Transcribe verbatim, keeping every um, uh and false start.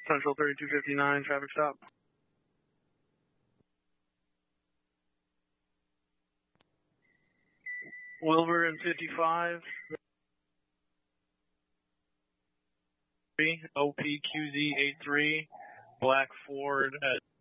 Central thirty-two fifty-nine, traffic stop. Wilbur and fifty-five. O P Q Z eighty-three, black Ford at